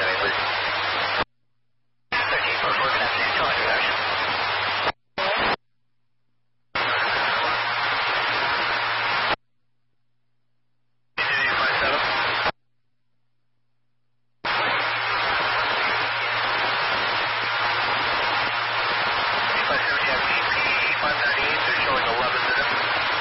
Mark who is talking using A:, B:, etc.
A: So it was 1344, good afternoon, 200 hours.